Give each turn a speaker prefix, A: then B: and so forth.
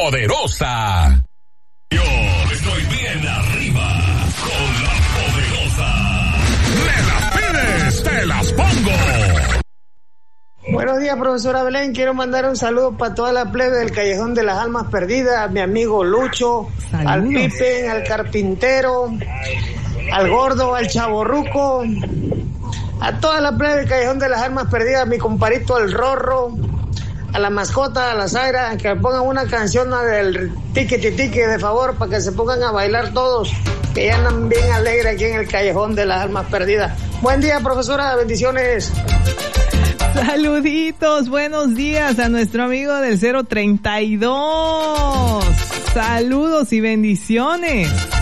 A: Poderosa. Yo estoy bien arriba con la Poderosa. Me las pides, te las pongo.
B: Buenos días, profesora Belén. Quiero mandar un saludo para toda la plebe del Callejón de las Almas Perdidas, a mi amigo Lucho, saludos. Al Pipe, al carpintero, al gordo, al chavorruco, a toda la plebe del Callejón de las Almas Perdidas, a mi comparito el Rorro, a la mascota, a la Zaira, que pongan una canción del tiquititique de favor para que se pongan a bailar todos, que ya andan bien alegres aquí en el Callejón de las Almas Perdidas. Buen día, profesora, bendiciones.
C: Saluditos, buenos días a nuestro amigo del 032. Saludos y bendiciones.